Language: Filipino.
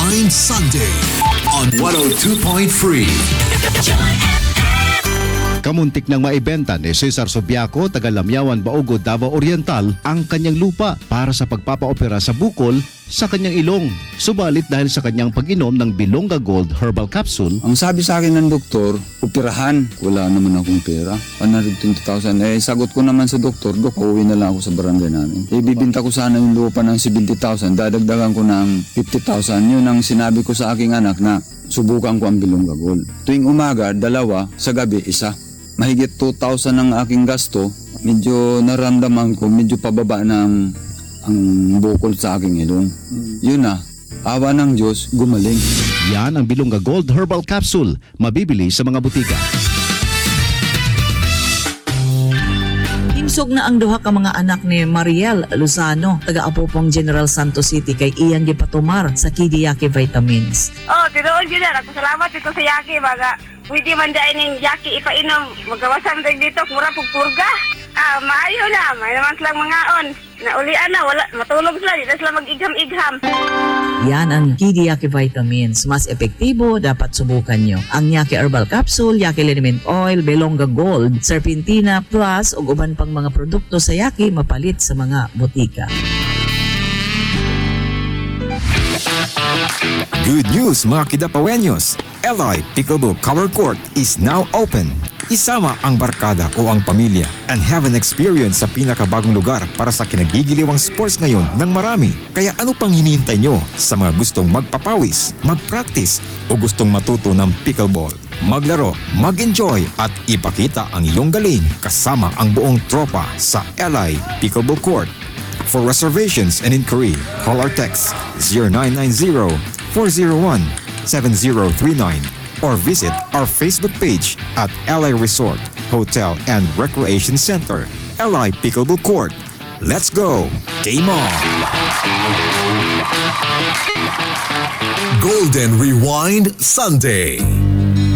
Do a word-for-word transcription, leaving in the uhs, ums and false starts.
Rewind Sunday on one oh two point three. Kamuntik nang maibenta ni Cesar Subiaco, taga Lamyawan, Baugod, Davao Oriental ang kanyang lupa para sa pagpapaopera sa bukol sa kanyang ilong. Subalit dahil sa kanyang pag-inom ng Bilonga Gold Herbal Capsule, ang sabi sa akin ng doktor, operahan. Wala naman akong pera. one hundred twenty thousand. Eh, sagot ko naman sa doktor, Dok, uuwi na lang ako sa barangay namin. Eh, bibinta ko sana yung lupa ng seventy thousand. Dadagdagan ko ng fifty thousand. Yun ang sinabi ko sa aking anak na subukan ko ang Bilonga Gold. Tuwing umaga, dalawa. Sa gabi, isa. Mahigit two thousand ang aking gasto. Medyo naramdaman ko, medyo pababa ng ang bukol sa aking ilong. Yun na, awa ng Diyos, gumaling. yan ang Bilonga Gold Herbal Capsule, mabibili sa mga butika. Himsog na ang duha ka mga anak ni Mariel Luzano, taga-Apopong General Santos City, kay iyang gipatumar sa Kidiyaki Vitamins. Oh, tinuod yun na. Salamat dito sa Yaki, baga. Pwede man dahil ng Yaki ipainom. Magawasan din dito, mura pugpurga. Ah, maayo na. May naman silang mga on. Naulian na, wala. Matulog sila. Dito sila mag-igham-igham. Yan ang Kidiyaki Vitamins. Mas epektibo, dapat subukan nyo. Ang Yaki Herbal Capsule, Yaki Liniment Oil, Bilonga Gold, Serpentina Plus, ug uban pang mga produkto sa Yaki mapalit sa mga butika. Good news mga Kidapawenyos! L I Pickleball Cover Court is now open. Isama ang barkada o ang pamilya and have an experience sa pinakabagong lugar para sa kinagigiliwang sports ngayon ng marami. Kaya ano pang hinihintay nyo sa mga gustong magpapawis, mag-practice o gustong matuto ng pickleball? Maglaro, mag-enjoy at ipakita ang iyong galing kasama ang buong tropa sa L I Pickleball Court. For reservations and inquiry, call or text zero nine nine zero, four zero one, seven zero three nine or visit our Facebook page at L I Resort, Hotel and Recreation Center, L I Pickleball Court. Let's go! Game on! Golden Rewind Sunday.